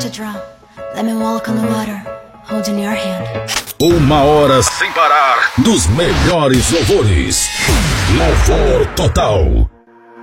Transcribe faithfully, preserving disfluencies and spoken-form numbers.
to drown. Let me walk on the water, holding your hand. Uma hora sem parar dos melhores louvores. Louvor total.